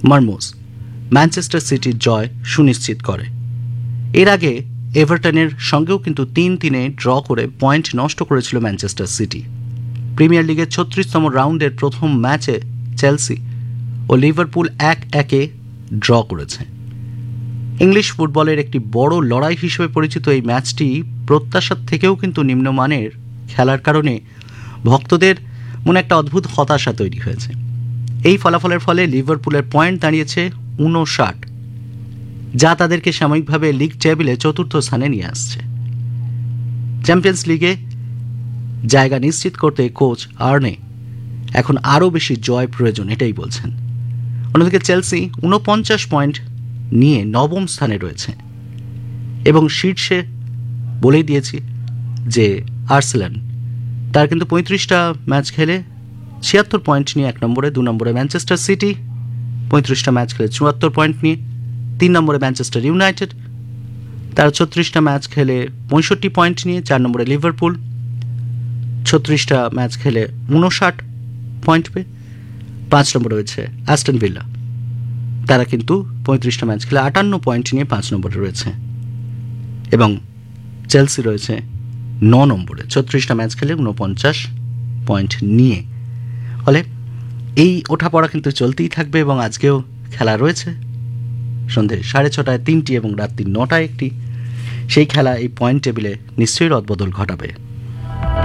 মারমোস Manchester সিটির জয় সুনিশ্চিত করে। এর আগে এভারটনের সঙ্গেও কিন্তু 3-3 ড্র করে পয়েন্ট নষ্ট করেছিল ম্যানচেস্টার সিটি। প্রিমিয়ার লিগের 36তম রাউন্ডের প্রথম ম্যাচে চেলসি ও লিভারপুল 1-1 ড্র করেছে। ইংলিশ ফুটবলের একটি বড় লড়াই হিসেবে পরিচিত এই ম্যাচটি প্রত্যাশার থেকেও কিন্তু নিম্নমানের খেলার কারণে ভক্তদের মনে একটা অদ্ভুত হতাশা তৈরি হয়েছে। এই ফলাফলের ফলে লিভারপুলের পয়েন্ট দাঁড়িয়েছে 59, যা তাদেরকে সাময়িকভাবে লিগ টেবিলে চতুর্থ স্থানে নিয়ে আসছে। চ্যাম্পিয়ন্স লিগে জায়গা নিশ্চিত করতে কোচ আর্নে এখন আরও বেশি জয় প্রয়োজন, এটাই বলছেন। অন্যদিকে চেলসি 49 পয়েন্ট নিয়ে নবম স্থানে রয়েছে এবং শীর্ষে বলেই দিয়েছি যে আর্সেনাল, তার কিন্তু 35টা ম্যাচ খেলে 76 পয়েন্ট নিয়ে 1 নম্বরে, 2 নম্বরে ম্যানচেস্টার সিটি 35টা ম্যাচ খেলে 74 পয়েন্ট নিয়ে, 3 নম্বরে ম্যানচেস্টার ইউনাইটেড, তার 36টা ম্যাচ খেলে 65 পয়েন্ট নিয়ে, 4 নম্বরে লিভারপুল 36টা ম্যাচ খেলে 59 পয়েন্ট পেয়ে, 5 নম্বরে রয়েছে অ্যাস্টন ভিলা, তারা কিন্তু 35টা ম্যাচ খেলে 58 পয়েন্ট নিয়ে 5 নম্বরে রয়েছে, এবং চেলসি রয়েছে 9 নম্বরে 36টা ম্যাচ খেলে 49 পয়েন্ট নিয়ে। ফলে এই ওঠাপড়া কিন্তু চলতেই থাকবে এবং আজকেও খেলা রয়েছে সন্ধে 6:30টায় 3টি এবং রাত্রি 9টায় একটি। সেই খেলা এই পয়েন্ট টেবিলে নিশ্চয়ই রদবদল ঘটাবে।